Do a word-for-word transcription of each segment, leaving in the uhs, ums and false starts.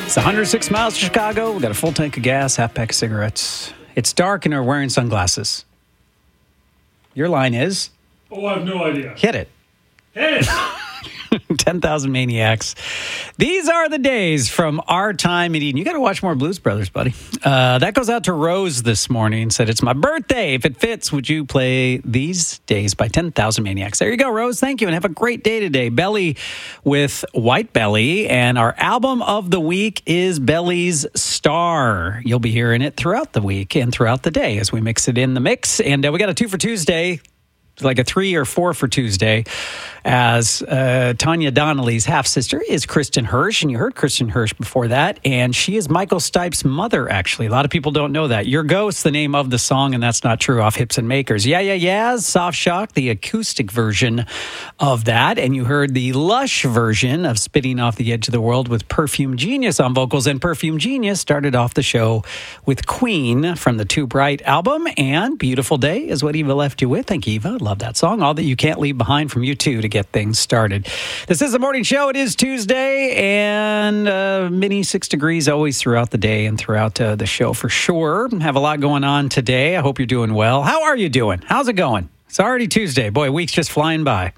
It's one hundred six miles to Chicago. We've got a full tank of gas, half pack of cigarettes. It's dark and we're wearing sunglasses. Your line is? Oh, I have no idea. Hit it. Hit it. ten thousand Maniacs. These are the days from our time in Eden. You got to watch more Blues Brothers, buddy. Uh, that goes out to Rose this morning. Said, it's my birthday. If it fits, would you play These Days by ten thousand Maniacs? There you go, Rose. Thank you, and have a great day today. Belly with White Belly, and our album of the week is Belly's Star. You'll be hearing it throughout the week and throughout the day as we mix it in the mix. And uh, we got a two for Tuesday. Like a three or four for Tuesday, as uh, Tanya Donnelly's half-sister is Kristen Hirsch, and you heard Kristen Hirsch before that, and she is Michael Stipe's mother, actually. A lot of people don't know that. Your Ghost, the name of the song, and that's not true, off Hips and Makers. Yeah, yeah, yeah, Soft Shock, the acoustic version of that, and you heard the lush version of Spitting Off the Edge of the World with Perfume Genius on vocals, and Perfume Genius started off the show with Queen from the Too Bright album, and Beautiful Day is what Eva left you with. Thank you, Eva. Love that song. All That You Can't Leave Behind from U two to get things started. This is the morning show. It is Tuesday, and uh, mini six degrees always throughout the day and throughout uh, the show for sure. Have a lot going on today. I hope you're doing well. How are you doing? How's it going? It's already Tuesday. Boy, week's just flying by.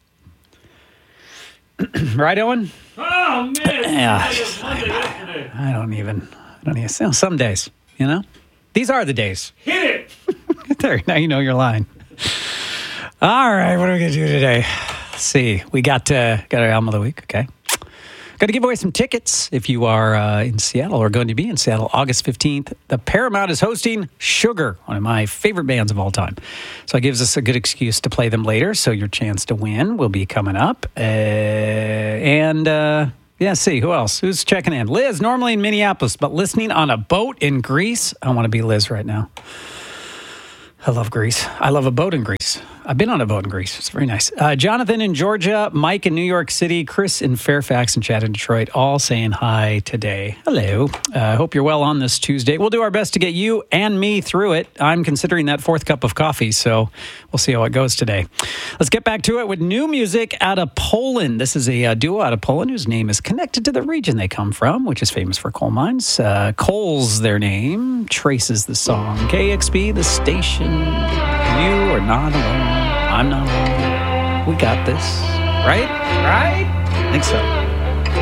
Right, Owen? Oh, man. Yeah. Yesterday. I don't even, I don't even, some days, you know? These are the days. Hit it. There, now you know your line. All right, what are we going to do today? Let's see. We got uh, got our album of the week, okay? Got to give away some tickets if you are uh, in Seattle or going to be in Seattle August fifteenth. The Paramount is hosting Sugar, one of my favorite bands of all time. So it gives us a good excuse to play them later, so your chance to win will be coming up. Uh, and... Uh, Yeah, see, who else? Who's checking in? Liz, normally in Minneapolis, but listening on a boat in Greece. I want to be Liz right now. I love Greece. I love a boat in Greece. I've been on a boat in Greece. It's very nice. Uh, Jonathan in Georgia, Mike in New York City, Chris in Fairfax, and Chad in Detroit, all saying hi today. Hello. I uh, hope you're well on this Tuesday. We'll do our best to get you and me through it. I'm considering that fourth cup of coffee, so we'll see how it goes today. Let's get back to it with new music out of Poland. This is a uh, duo out of Poland whose name is connected to the region they come from, which is famous for coal mines. Uh, Coal's their name. Trace is the song. K X B, the station. You are not alone. I'm not alone. We got this. Right? Right? I think so.